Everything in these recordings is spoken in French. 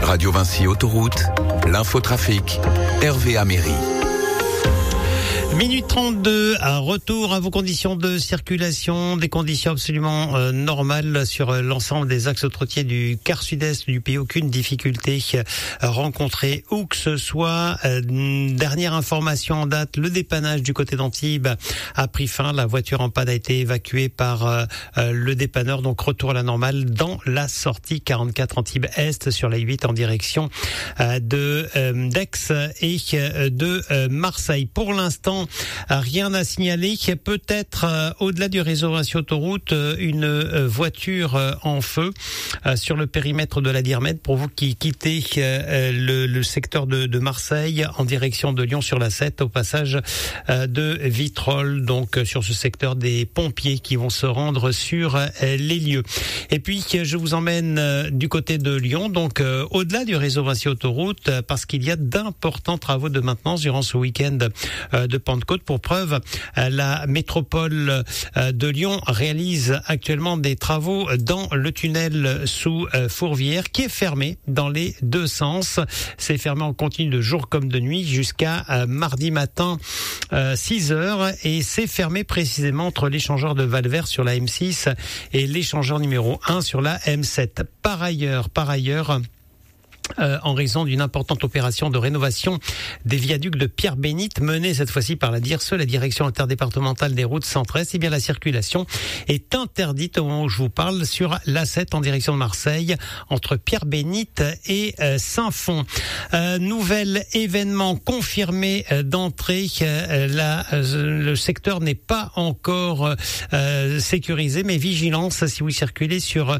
Radio Vinci Autoroute, l'infotrafic, Hervé Améry. Minute 32, un retour à vos conditions de circulation, des conditions absolument normales sur l'ensemble des axes autoroutiers du quart sud-est du pays. Aucune difficulté rencontrée où que ce soit. Dernière information en date, le dépannage du côté d'Antibes a pris fin. La voiture en panne a été évacuée par le dépanneur. Donc retour à la normale dans la sortie 44 Antibes-Est sur la 8 en direction d'Aix et de Marseille. Pour l'instant, rien à signaler. Peut-être au-delà du réseau Vinci Autoroute, une voiture en feu sur le périmètre de la Dirmed pour vous qui quittez le secteur de Marseille en direction de Lyon sur la 7 au passage de Vitrolles, donc sur ce secteur des pompiers qui vont se rendre sur les lieux. Et puis je vous emmène du côté de Lyon, donc au-delà du réseau Vinci Autoroute, parce qu'il y a d'importants travaux de maintenance durant ce week-end de Pentecôte. Pour preuve, la métropole de Lyon réalise actuellement des travaux dans le tunnel sous Fourvière qui est fermé dans les deux sens. C'est fermé en continu de jour comme de nuit jusqu'à mardi matin 6h et c'est fermé précisément entre l'échangeur de Valvert sur la M6 et l'échangeur numéro 1 sur la M7. Par ailleurs, en raison d'une importante opération de rénovation des viaducs de Pierre-Bénite menée cette fois-ci par la DIRSE, la direction interdépartementale des routes centre-est, eh bien la circulation est interdite au moment où je vous parle sur l'A7 en direction de Marseille entre Pierre-Bénite et Saint-Fond. Nouvel événement confirmé d'entrée, le secteur n'est pas encore sécurisé, mais vigilance si vous circulez sur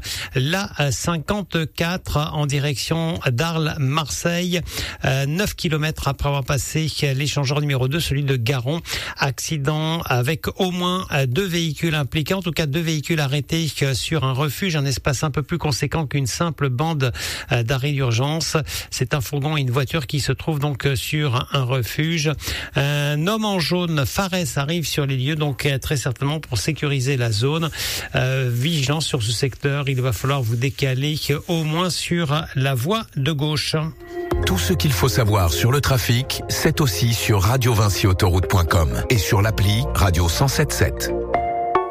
l'A54 en direction d'Arles-Marseille, 9 km après avoir passé l'échangeur numéro 2, celui de Garon. Accident avec au moins 2 véhicules impliqués, en tout cas 2 véhicules arrêtés sur un refuge, un espace un peu plus conséquent qu'une simple bande d'arrêt d'urgence. C'est un fourgon et une voiture qui se trouvent donc sur un refuge. Un homme en jaune, Fares, arrive sur les lieux, donc très certainement pour sécuriser la zone. Vigilance sur ce secteur, il va falloir vous décaler au moins sur la voie de gauche. Tout ce qu'il faut savoir sur le trafic, c'est aussi sur radiovinciautoroute.com et sur l'appli Radio 107.7.